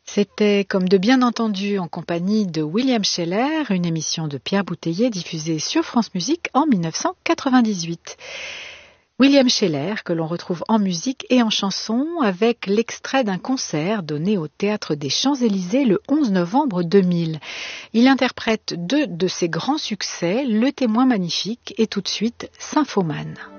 C'était comme de bien entendu en compagnie de William Sheller, une émission de Pierre Bouteiller diffusée sur France Musique en 1998. William Sheller, que l'on retrouve en musique et en chanson avec l'extrait d'un concert donné au Théâtre des Champs-Élysées le 11 novembre 2000. Il interprète deux de ses grands succès, Le Témoin magnifique et tout de suite Symphomane.